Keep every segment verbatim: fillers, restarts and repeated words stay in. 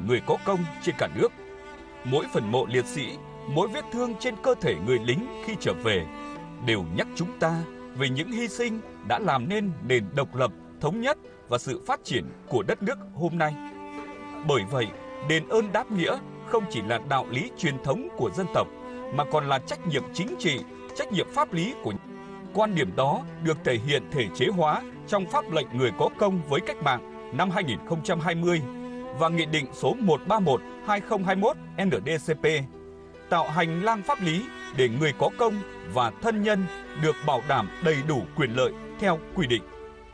người có công trên cả nước. Mỗi phần mộ liệt sĩ, mỗi vết thương trên cơ thể người lính khi trở về đều nhắc chúng ta về những hy sinh đã làm nên nền độc lập, thống nhất và sự phát triển của đất nước hôm nay. Bởi vậy, đền ơn đáp nghĩa không chỉ là đạo lý truyền thống của dân tộc, mà còn là trách nhiệm chính trị, trách nhiệm pháp lý của. Quan điểm đó được thể hiện thể chế hóa trong pháp lệnh người có công với cách mạng năm hai nghìn không trăm hai mươi và Nghị định số một trăm ba mươi mốt trên hai nghìn không trăm hai mươi mốt N D C P, tạo hành lang pháp lý để người có công và thân nhân được bảo đảm đầy đủ quyền lợi theo quy định.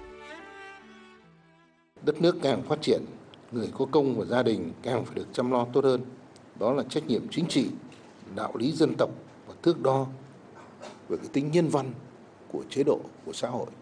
Đất nước càng phát triển, người có công và gia đình càng phải được chăm lo tốt hơn. Đó là trách nhiệm chính trị, đạo lý dân tộc và thước đo về cái tính nhân văn của chế độ, của xã hội.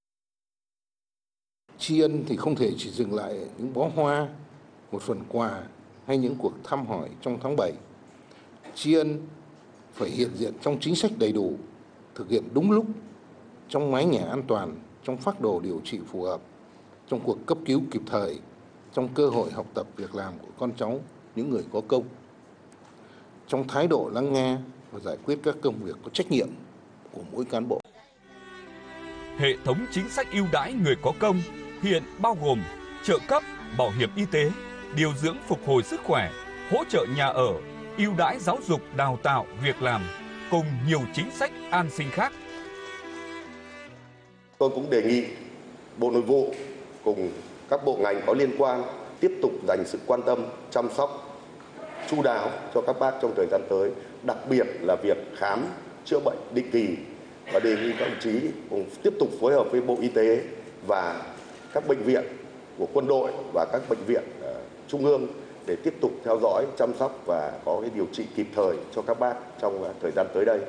Tri ân thì không thể chỉ dừng lại những bó hoa, một phần quà hay những cuộc thăm hỏi trong tháng bảy. Tri ân phải hiện diện trong chính sách đầy đủ, thực hiện đúng lúc, trong mái nhà an toàn, trong phác đồ điều trị phù hợp, trong cuộc cấp cứu kịp thời, trong cơ hội học tập việc làm của con cháu, những người có công, trong thái độ lắng nghe và giải quyết các công việc có trách nhiệm của mỗi cán bộ. Hệ thống chính sách ưu đãi người có công hiện bao gồm trợ cấp, bảo hiểm y tế, điều dưỡng phục hồi sức khỏe, hỗ trợ nhà ở, ưu đãi giáo dục, đào tạo, việc làm, cùng nhiều chính sách an sinh khác. Tôi cũng đề nghị Bộ Nội vụ cùng các bộ ngành có liên quan tiếp tục dành sự quan tâm, chăm sóc chu đáo cho các bác trong thời gian tới, đặc biệt là việc khám chữa bệnh định kỳ, và đề nghị các đồng chí cùng tiếp tục phối hợp với Bộ Y tế và các bệnh viện của quân đội và các bệnh viện uh, trung ương để tiếp tục theo dõi, chăm sóc và có cái điều trị kịp thời cho các bác trong uh, thời gian tới đây.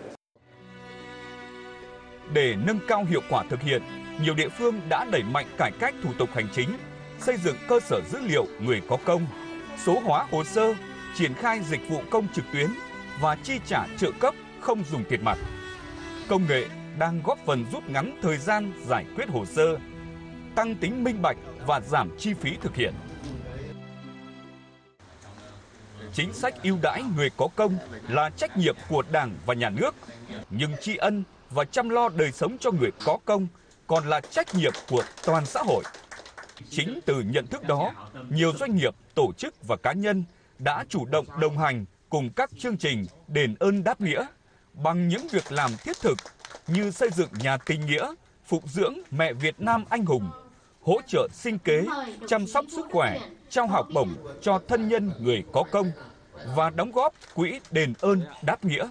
Để nâng cao hiệu quả thực hiện, nhiều địa phương đã đẩy mạnh cải cách thủ tục hành chính, xây dựng cơ sở dữ liệu người có công, số hóa hồ sơ, triển khai dịch vụ công trực tuyến và chi trả trợ cấp không dùng tiền mặt. Công nghệ đang góp phần rút ngắn thời gian giải quyết hồ sơ, tăng tính minh bạch và giảm chi phí thực hiện. Chính sách ưu đãi người có công là trách nhiệm của Đảng và Nhà nước, nhưng tri ân và chăm lo đời sống cho người có công còn là trách nhiệm của toàn xã hội. Chính từ nhận thức đó, nhiều doanh nghiệp, tổ chức và cá nhân đã chủ động đồng hành cùng các chương trình đền ơn đáp nghĩa bằng những việc làm thiết thực như xây dựng nhà tình nghĩa, phụng dưỡng mẹ Việt Nam anh hùng, hỗ trợ sinh kế, chăm sóc sức khỏe, trao học bổng cho thân nhân người có công và đóng góp quỹ đền ơn đáp nghĩa.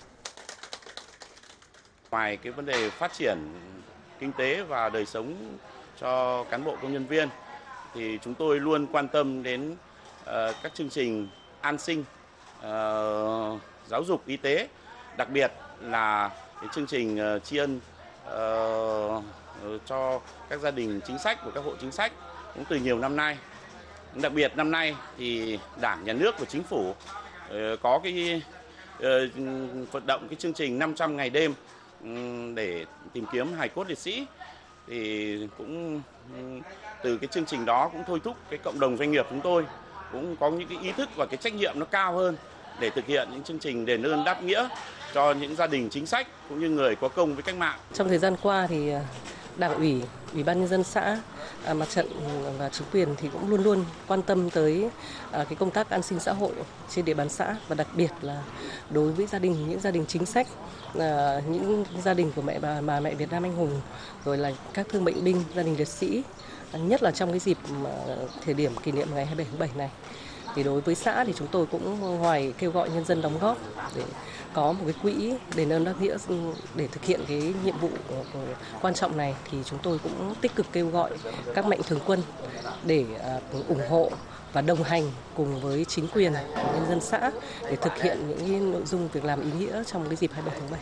Ngoài cái vấn đề phát triển kinh tế và đời sống cho cán bộ công nhân viên, thì chúng tôi luôn quan tâm đến uh, các chương trình an sinh, uh, giáo dục, y tế, đặc biệt là cái chương trình uh, tri ân uh, cho các gia đình chính sách của các hộ chính sách cũng từ nhiều năm nay. Đặc biệt năm nay thì Đảng, Nhà nước và Chính phủ uh, có cái uh, vận động cái chương trình năm trăm ngày đêm um, để tìm kiếm hài cốt liệt sĩ. Thì cũng từ cái chương trình đó cũng thôi thúc cái cộng đồng doanh nghiệp chúng tôi cũng có những cái ý thức và cái trách nhiệm nó cao hơn để thực hiện những chương trình đền ơn đáp nghĩa cho những gia đình chính sách cũng như người có công với cách mạng. Trong thời gian qua thì Đảng ủy, Ủy ban nhân dân xã, Mặt trận và chính quyền thì cũng luôn luôn quan tâm tới cái công tác an sinh xã hội trên địa bàn xã, và đặc biệt là đối với gia đình, những gia đình chính sách, những gia đình của mẹ bà, bà mẹ Việt Nam anh hùng, rồi là các thương bệnh binh, gia đình liệt sĩ, nhất là trong cái dịp thời điểm kỷ niệm ngày hai mươi bảy tháng bảy này. Thì đối với xã thì chúng tôi cũng ngoài kêu gọi nhân dân đóng góp để có một cái quỹ đền ơn đáp nghĩa để thực hiện cái nhiệm vụ quan trọng này, thì chúng tôi cũng tích cực kêu gọi các mạnh thường quân để ủng hộ và đồng hành cùng với chính quyền và nhân dân xã để thực hiện những cái nội dung việc làm ý nghĩa trong cái dịp hai mươi bảy tháng bảy.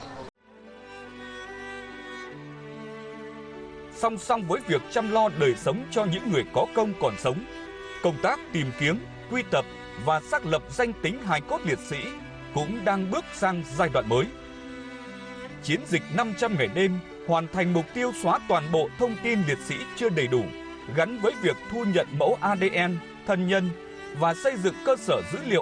Song song với việc chăm lo đời sống cho những người có công còn sống, công tác tìm kiếm, quy tập và xác lập danh tính hài cốt liệt sĩ cũng đang bước sang giai đoạn mới. Chiến dịch năm trăm ngày đêm hoàn thành mục tiêu xóa toàn bộ thông tin liệt sĩ chưa đầy đủ, gắn với việc thu nhận mẫu A D N thân nhân và xây dựng cơ sở dữ liệu